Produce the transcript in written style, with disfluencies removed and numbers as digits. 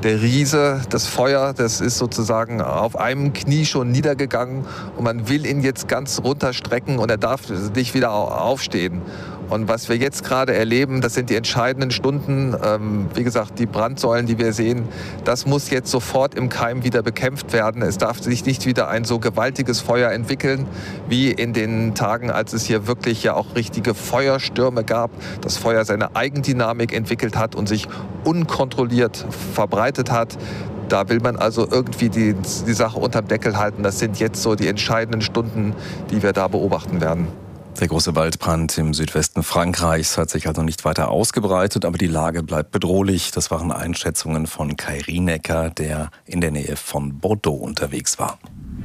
Der Riese, das Feuer, das ist sozusagen auf einem Knie schon niedergegangen und man will ihn jetzt ganz runterstrecken und er darf nicht wieder aufstehen. Und was wir jetzt gerade erleben, das sind die entscheidenden Stunden. Wie gesagt, die Brandsäulen, die wir sehen, das muss jetzt sofort im Keim wieder bekämpft werden. Es darf sich nicht wieder ein so gewaltiges Feuer entwickeln, wie in den Tagen, als es hier wirklich ja auch richtige Feuerstürme gab. Das Feuer seine Eigendynamik entwickelt hat und sich unkontrolliert verbreitet hat. Da will man also irgendwie die Sache unterm Deckel halten. Das sind jetzt so die entscheidenden Stunden, die wir da beobachten werden. Der große Waldbrand im Südwesten Frankreichs hat sich also nicht weiter ausgebreitet, aber die Lage bleibt bedrohlich. Das waren Einschätzungen von Kai Rienecker, der in der Nähe von Bordeaux unterwegs war.